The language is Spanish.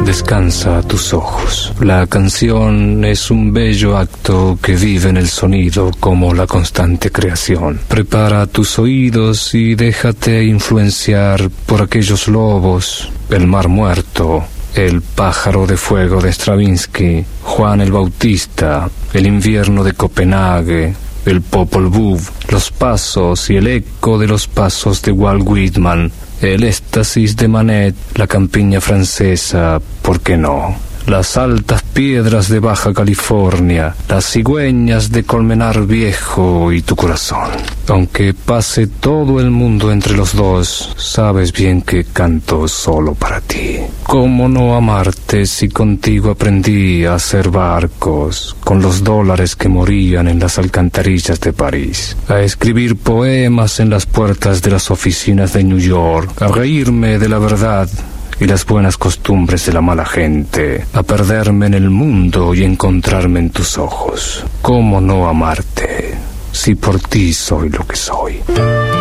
descansa a tus ojos. La canción es un bello acto que vive en el sonido como la constante creación. Prepara tus oídos y déjate influenciar por aquellos lobos, el mar muerto, el pájaro de fuego de Stravinsky, Juan el Bautista, el invierno de Copenhague, el Popol Vuh, los pasos y el eco de los pasos de Walt Whitman, el éxtasis de Manet, la campiña francesa, ¿por qué no? Las altas piedras de Baja California, las cigüeñas de Colmenar Viejo y tu corazón. Aunque pase todo el mundo entre los dos, sabes bien que canto solo para ti. ¿Cómo no amarte si contigo aprendí a hacer barcos con los dólares que morían en las alcantarillas de París? A escribir poemas en las puertas de las oficinas de New York, a reírme de la verdad y las buenas costumbres de la mala gente, a perderme en el mundo y encontrarme en tus ojos. ¿Cómo no amarte si por ti soy lo que soy?